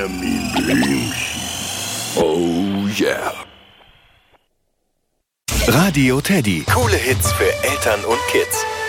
Benjamin Blümchen. Oh yeah. Radio Teddy. Coole Hits für Eltern und Kids.